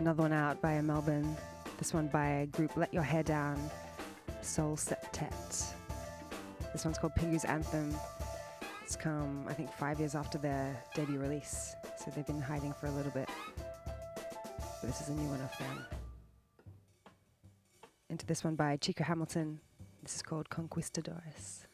another one out by a Melbourne. This one by a group, Let Your Hair Down, Soul Septet. This one's called Pingu's Anthem. It's come, I think, 5 years after their debut release, so they've been hiding for a little bit. But this is a new one off them. Into this one by Chico Hamilton. This is called Conquistadores.